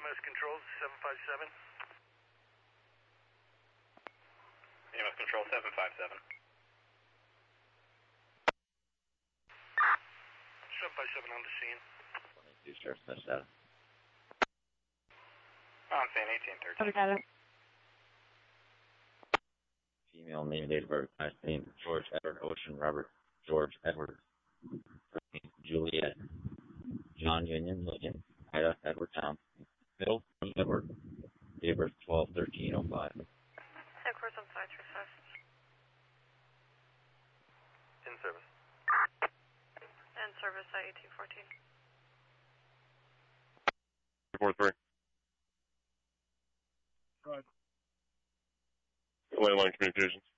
EMS Control 757. EMS Control 757. 757 on the scene. 22 Sheriff's Touchdown. I'm saying 1813. Okay, got it. Female name, date of birth, last name, George Edward Ocean Robert George Edward. Juliet John Union Logan Ida Edward Town. Middle Edward. Date of birth 12/13/05. Headquarters on 535. In service. And service at 1814. Report 3. Go ahead. Landline communications.